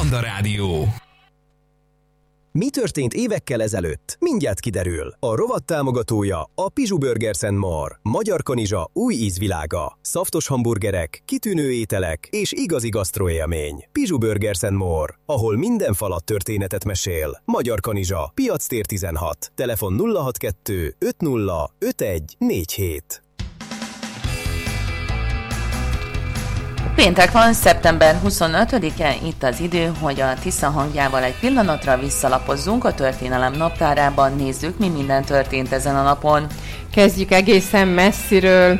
Panda Rádió. Mi történt évekkel ezelőtt? Mindjárt kiderül. A rovat támogatója a Pizsú Burgers & More. Magyar kanizsa új ízvilága. Szaftos hamburgerek, kitűnő ételek és igazi gasztroélmény. Pizsú Burgers & More, ahol minden falat történetet mesél. Magyar kanizsa, Piactér 16. Telefon 062 50 51 47. Péntek van, szeptember 25-e, itt az idő, hogy a Tisza hangjával egy pillanatra visszalapozzunk a történelem naptárában, nézzük, mi minden történt ezen a napon. Kezdjük egészen messziről.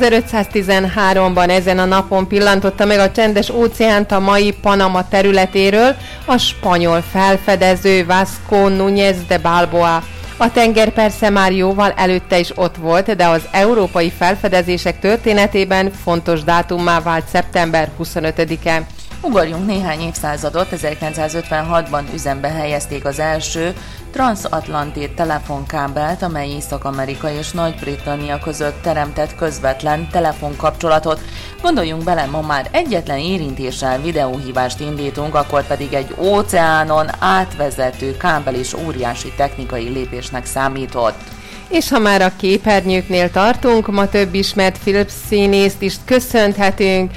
1513-ban ezen a napon pillantotta meg a csendes óceánt a mai Panama területéről a spanyol felfedező Vasco Núñez de Balboa. A tenger persze már jóval előtte is ott volt, de az európai felfedezések történetében fontos dátummá vált szeptember 25-e. Ugorjunk néhány évszázadot, 1956-ban üzembe helyezték az első transatlanti telefonkábelt, amely Észak-Amerika és Nagy-Britannia között teremtett közvetlen telefonkapcsolatot. Gondoljunk bele, ma már egyetlen érintéssel videóhívást indítunk, akkor pedig egy óceánon átvezető kábel is óriási technikai lépésnek számított. És ha már a képernyőknél tartunk, ma több ismert filmszínészt is köszönhetünk.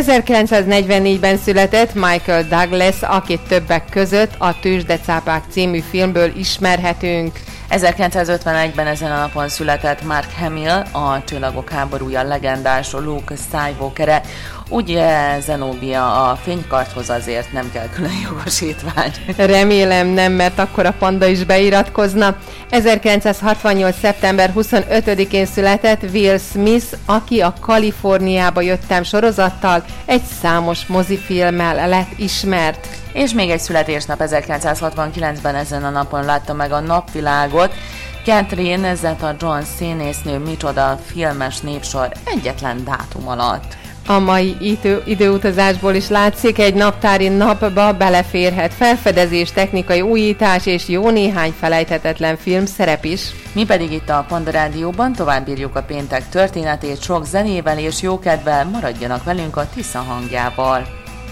1944-ben született Michael Douglas, akit többek között a Tőzsdecápák című filmből ismerhetünk. 1951-ben ezen a napon született Mark Hamill, a Csillagok háborúja legendás Luke Skywalkere. Ugye Zenobia, a fénykarthoz azért nem kell külön jogosítvány. Remélem nem, mert akkor a panda is beiratkozna. 1968. szeptember 25-én született Will Smith, aki a Kaliforniába jöttem sorozattal egy számos mozifilmmel lett ismert. És még egy születésnap, 1969-ben ezen a napon látta meg a napvilágot Catherine Zeta-Jones színésznő, micsoda filmes népsor egyetlen dátum alatt. A mai időutazásból is látszik, egy naptári napba beleférhet felfedezés, technikai újítás és jó néhány felejthetetlen filmszerep is. Mi pedig itt a Panda Rádióban továbbírjuk a péntek történetét sok zenével és jókedvel, maradjanak velünk a Tisza hangjával.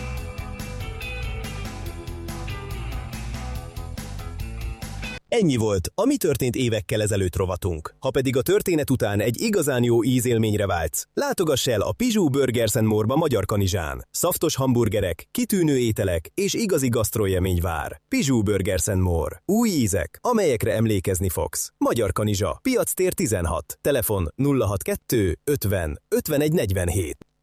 Ennyi volt a Mi történt évekkel ezelőtt rovatunk. Ha pedig a történet után egy igazán jó ízélményre vágysz, látogass el a Pizsú Burgers & More-ba Magyar Kanizsán. Szaftos hamburgerek, kitűnő ételek és igazi gasztroélmény vár. Pizsú Burgers & More. Új ízek, amelyekre emlékezni fogsz. Magyar Kanizsa, Piactér 16. Telefon 062 50 51 47.